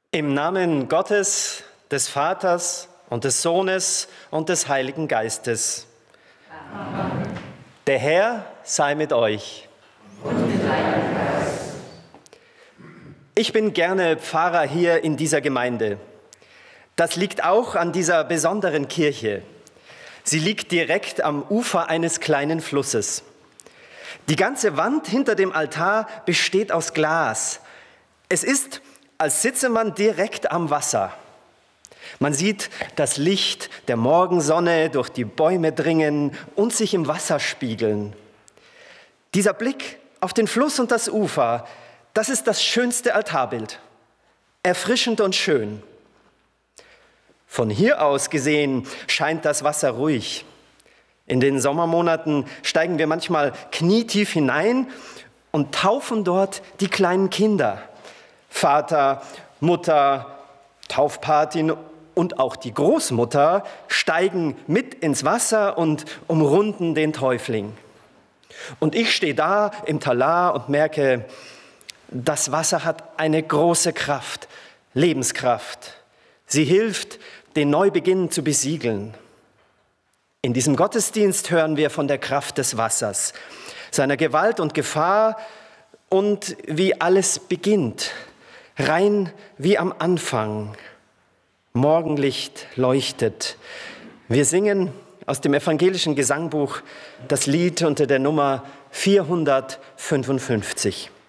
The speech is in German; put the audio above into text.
Im Namen Gottes, des Vaters und des Sohnes und des Heiligen Geistes. Amen. Der Herr sei mit euch. Und mit deinem Geist. Ich bin gerne Pfarrer hier in dieser Gemeinde. Das liegt auch an dieser besonderen Kirche. Sie liegt direkt am Ufer eines kleinen Flusses. Die ganze Wand hinter dem Altar besteht aus Glas. Es ist, als sitze man direkt am Wasser. Man sieht das Licht der Morgensonne durch die Bäume dringen und sich im Wasser spiegeln. Dieser Blick auf den Fluss und das Ufer, das ist das schönste Altarbild. Erfrischend und schön. Von hier aus gesehen scheint das Wasser ruhig. In den Sommermonaten steigen wir manchmal knietief hinein und taufen dort die kleinen Kinder. Vater, Mutter, Taufpatin und auch die Großmutter steigen mit ins Wasser und umrunden den Täufling. Und ich stehe da im Talar und merke, das Wasser hat eine große Kraft, Lebenskraft. Sie hilft, den Neubeginn zu besiegeln. In diesem Gottesdienst hören wir von der Kraft des Wassers, seiner Gewalt und Gefahr und wie alles beginnt. Rein wie am Anfang. Morgenlicht leuchtet. Wir singen aus dem evangelischen Gesangbuch das Lied unter der Nummer 455.